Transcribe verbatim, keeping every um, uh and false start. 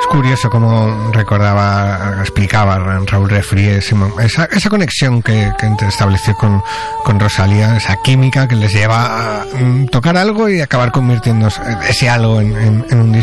curioso como recordaba, explicaba Raúl Refri esa, esa conexión que, que estableció con, con Rosalía, esa química que les lleva a tocar algo y acabar convirtiéndose ese algo en, en, en un disco.